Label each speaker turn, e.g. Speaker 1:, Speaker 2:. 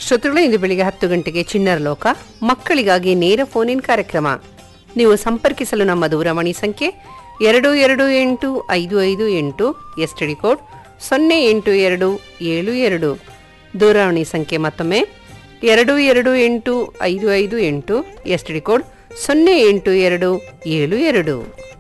Speaker 1: ಶ್ರೋತೃಗಳೇ, ಇಂದು ಬೆಳಿಗ್ಗೆ 10 ಗಂಟೆಗೆ ಚಿಣ್ಣರ ಲೋಕ ಮಕ್ಕಳಿಗಾಗಿ ನೇರ ಫೋನ್ ಇನ್ ಕಾರ್ಯಕ್ರಮ. ನೀವು ಸಂಪರ್ಕಿಸಲು ನಮ್ಮ ದೂರವಾಣಿ ಸಂಖ್ಯೆ 228558 ಎಸ್ಟಿಡಿ ಕೋಡ್ 08272. ದೂರವಾಣಿ ಸಂಖ್ಯೆ ಮತ್ತೊಮ್ಮೆ 228558 ಎಸ್ಟಿಡಿ ಕೋಡ್ 08272.